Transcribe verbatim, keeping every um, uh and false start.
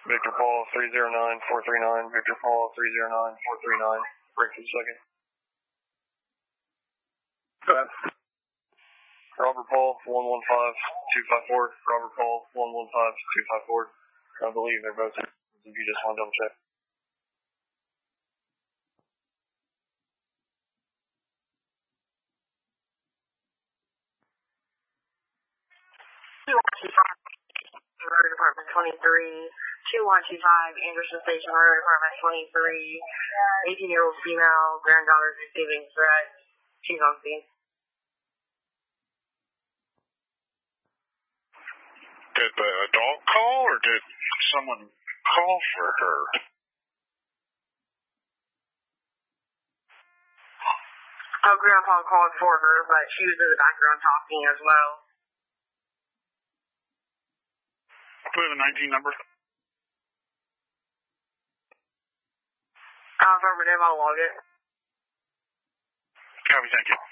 Victor Paul three zero nine four three nine, Victor Paul three zero nine four three nine, break for the second. Go ahead. Robert Paul one one five two five four, Robert Paul one one five two five four. I believe they're both, if you just want to double check. Road Department twenty-three, two one two five, Anderson Station, Road Department twenty-three, eighteen-year-old female, granddaughter receiving threat. She's on scene. Did the adult call, or did someone call for her? Oh, Grandpa called for her, but she was in the background talking as well. Do we have a nineteen number? Uh, affirmative, I'll log it. Copy, thank you.